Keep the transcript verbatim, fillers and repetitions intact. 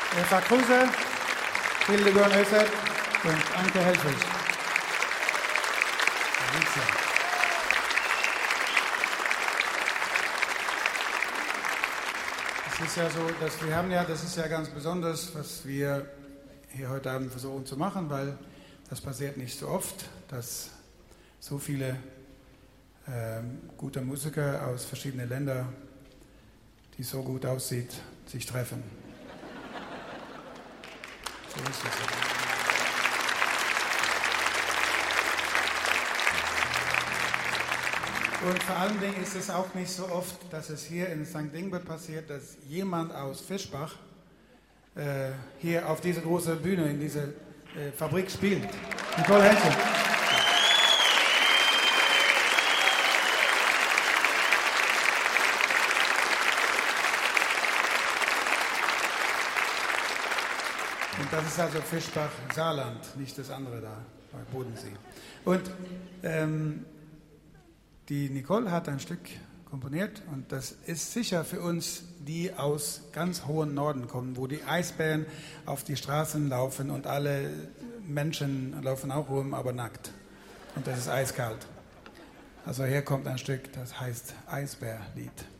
Eva Kruse, Hildegard Oeset und Anke Helfrich. Es ist ja so, dass wir haben ja, das ist ja ganz besonders, was wir hier heute Abend versuchen zu machen, weil das passiert nicht so oft, dass so viele ähm, gute Musiker aus verschiedenen Ländern, die so gut aussieht, sich treffen. So ist es. Und vor allen Dingen ist es auch nicht so oft, dass es hier in Sankt Ingbert passiert, dass jemand aus Fischbach äh, hier auf diese große Bühne in dieser äh, Fabrik spielt. Nicole Henschen. Und das ist also Fischbach Saarland, nicht das andere da bei Bodensee. Und ähm, die Nicole hat ein Stück komponiert und das ist sicher für uns, die aus ganz hohen Norden kommen, wo die Eisbären auf die Straßen laufen und alle Menschen laufen auch rum, aber nackt. Und das ist eiskalt. Also hier kommt ein Stück, das heißt Eisbärlied.